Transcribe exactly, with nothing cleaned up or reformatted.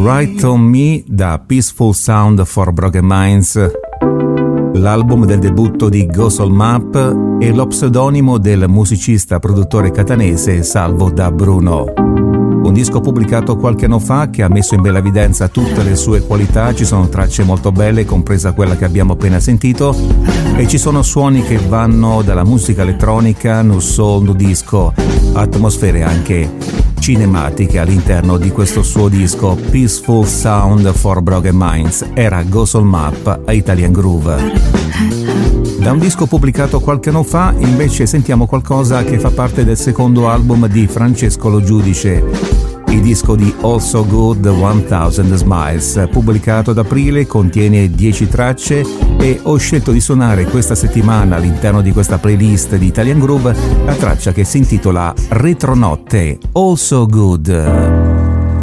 Right On Me da Peaceful Sound for Broken Minds, l'album del debutto di Go Soul Map e lo pseudonimo del musicista produttore catanese Salvo da Bruno. Un disco pubblicato qualche anno fa che ha messo in bella evidenza tutte le sue qualità. Ci sono tracce molto belle, compresa quella che abbiamo appena sentito, e ci sono suoni che vanno dalla musica elettronica, nu soul, nu disco, atmosfere anche cinematiche all'interno di questo suo disco Peaceful Sound for Broken Minds. Era Go Soul Map a Italian Groove. Da un disco pubblicato qualche anno fa invece sentiamo qualcosa che fa parte del secondo album di Francesco Lo Giudice, il disco di All So Good one thousand Smiles, pubblicato ad aprile, contiene dieci tracce e ho scelto di suonare questa settimana all'interno di questa playlist di Italian Groove la traccia che si intitola Retronotte, All So Good.